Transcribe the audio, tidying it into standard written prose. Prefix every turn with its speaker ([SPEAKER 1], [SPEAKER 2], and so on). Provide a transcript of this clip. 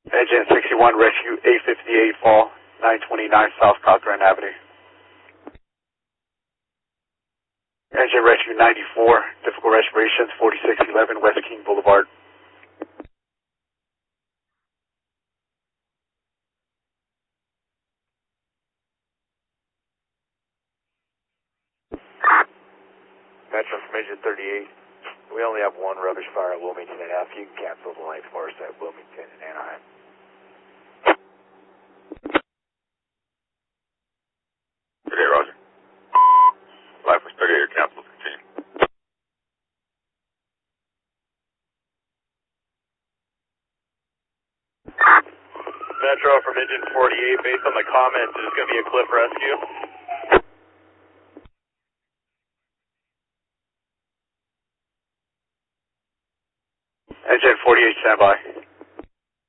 [SPEAKER 1] Engine 61, rescue 858 fall, 929 South Cochrane Avenue. Engine rescue 94, difficult respirations, 4611 West King Boulevard.
[SPEAKER 2] Metro from Engine 38. We only have one rubbish fire at Wilmington and F. You can cancel the lane for us at Wilmington and Anaheim.
[SPEAKER 3] Okay, Roger. Life was 38, cancel 15.
[SPEAKER 2] Metro from Engine 48, based on the comments, there's going to be a cliff rescue.
[SPEAKER 1] Engine 48, standby.